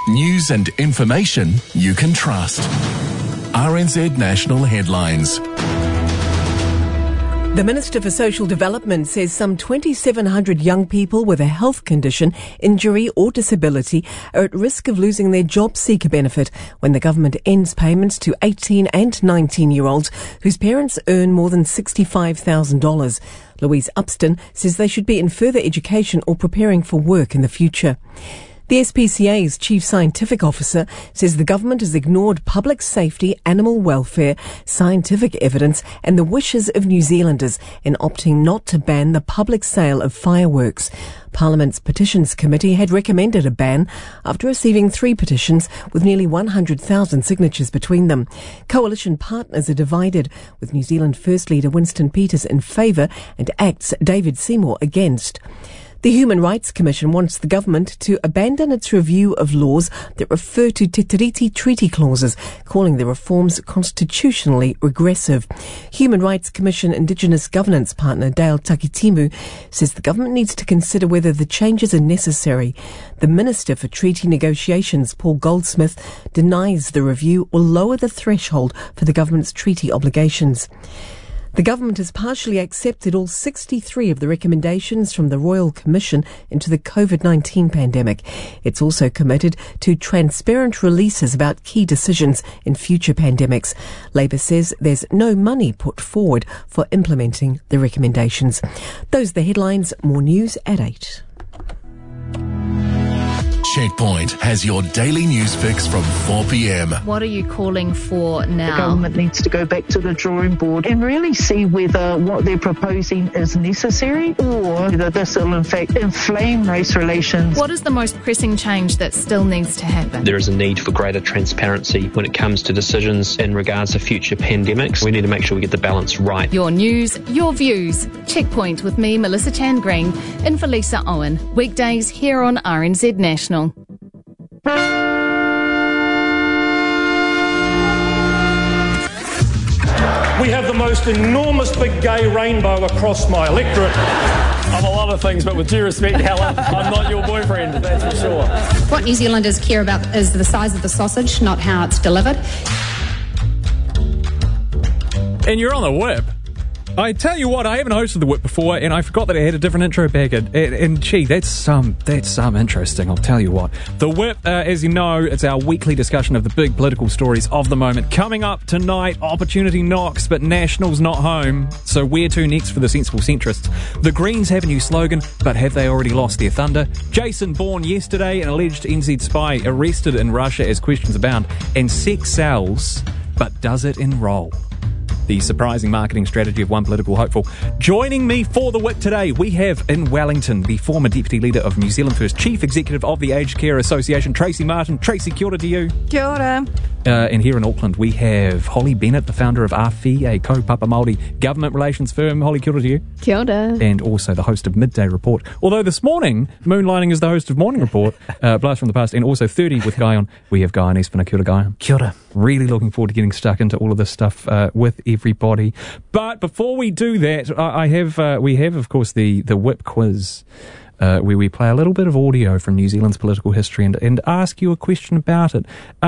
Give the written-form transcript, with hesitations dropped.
News and information you can trust. RNZ National Headlines. The Minister for Social Development says some 2,700 young people with a health condition, injury or disability are at risk of losing their job seeker benefit when the government ends payments to 18 and 19-year-olds whose parents earn more than $65,000. Louise Upston says they should be in further education or preparing for work in the future. The SPCA's Chief Scientific Officer says the government has ignored public safety, animal welfare, scientific evidence and the wishes of New Zealanders in opting not to ban the public sale of fireworks. Parliament's Petitions Committee had recommended a ban after receiving 3 petitions with nearly 100,000 signatures between them. Coalition partners are divided, with New Zealand First Leader Winston Peters in favour and ACT's David Seymour against. The Human Rights Commission wants the government to abandon its review of laws that refer to Te Tiriti Treaty clauses, calling the reforms constitutionally regressive. Human Rights Commission Indigenous governance partner Dale Takitimu says the government needs to consider whether the changes are necessary. The Minister for Treaty Negotiations, Paul Goldsmith, denies the review will lower the threshold for the government's treaty obligations. The government has partially accepted all 63 of the recommendations from the Royal Commission into the COVID-19 pandemic. It's also committed to transparent releases about key decisions in future pandemics. Labour says there's no money put forward for implementing the recommendations. Those are the headlines. More news at 8. Checkpoint has your daily news fix from 4 p.m. What are you calling for now? The government needs to go back to the drawing board and really see whether what they're proposing is necessary or whether this will in fact inflame race relations. What is the most pressing change that still needs to happen? There is a need for greater transparency when it comes to decisions in regards to future pandemics. We need to make sure we get the balance right. Your news, your views. Checkpoint with me, Melissa Chan Green, in for Lisa Owen. Weekdays here on RNZ National. We have the most enormous big gay rainbow across my electorate. I'm a lot of things, but with due respect, Helen, I'm not your boyfriend, that's for sure. What New Zealanders care about is the size of the sausage, not how it's delivered. And you're on the whip. I tell you what, I haven't hosted the Whip before, and I forgot that I had a different intro packet. And gee, that's some interesting, I'll tell you what. The Whip, as you know, it's our weekly discussion of the big political stories of the moment. Coming up tonight, Opportunity knocks, but National's not home. So where to next for the sensible centrists? The Greens have a new slogan, but have they already lost their thunder? Jason Bourne yesterday, an alleged NZ spy arrested in Russia as questions abound. And sex sells, but does it enroll? The surprising marketing strategy of one political hopeful. Joining me for the Whip today, we have in Wellington the former Deputy Leader of New Zealand First, Chief Executive of the Aged Care Association, Tracy Martin. Tracy, kia ora to you. Kia ora. And here in Auckland, we have Holly Bennett, the founder of Awhi, a kaupapa Māori government relations firm. Holly, kia ora to you. Kia ora. And also the host of Midday Report. Although this morning, moonlighting as the host of Morning Report, Blast from the Past, and also 30 with Guyon. We have Guyon Espina. Kia ora, Guyon. Kia ora. Really looking forward to getting stuck into all of this stuff with everybody. But before we do that, we have, of course, the Whip quiz, where we play a little bit of audio from New Zealand's political history and ask you a question about it.